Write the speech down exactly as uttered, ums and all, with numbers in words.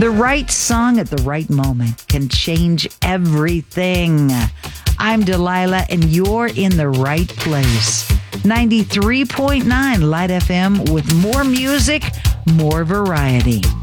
The right song at the right moment can change everything. I'm Delilah, and you're in the right place. ninety-three point nine Light F M with more music, more variety.